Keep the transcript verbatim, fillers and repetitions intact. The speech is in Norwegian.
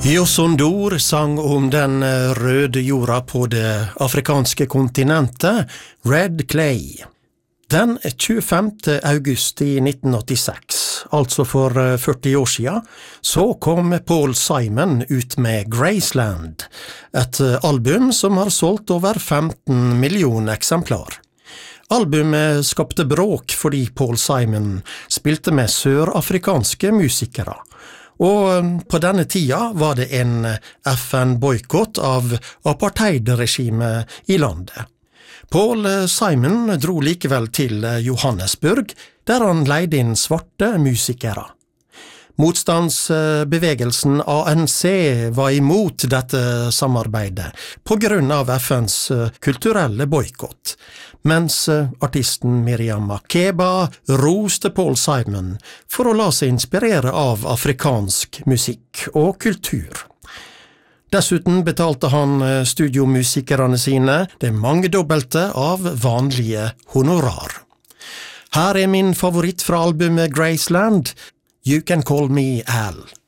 Josondor sang om den røde jorda på det afrikanske kontinentet, Red Clay. Den tjuefemte august i nitten åttiseks, altså for førti år siden, så kom Paul Simon ut med Graceland, et album som har solgt over femten millioner eksemplar. Albumet skapte bråk fordi Paul Simon spilte med sørafrikanske musikere, og på denne tida var det en F N-boykott av apartheidregimet i landet. Paul Simon dro likevel til Johannesburg, der han leide inn svarte musikere. Motstandsbevegelsen A N C var imot dette samarbeidet på grunn av F N's kulturelle boykott, mens artisten Miriam Makeba roste Paul Simon for å la seg inspirere av afrikansk musikk og kultur. Dessuten betalte han studiomusikerne sine det mangedobbelte av vanlige honorar. Her er min favoritt fra albumet Graceland, You Can Call Me Al.